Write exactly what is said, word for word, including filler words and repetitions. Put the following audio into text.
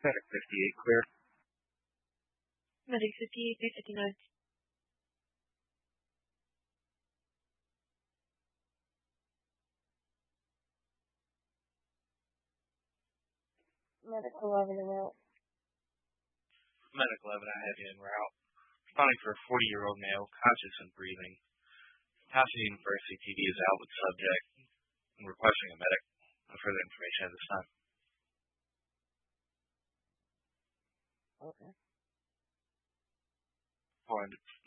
Medic fifty-eight, clear. Medic fifty-eight, three fifty-nine. Medic eleven en route. Medic eleven, I have you en route. Responding for a forty-year-old male, conscious and breathing. Pasadena University P D is out with subject and requesting a medic. No further information at this time. Okay. four hundred.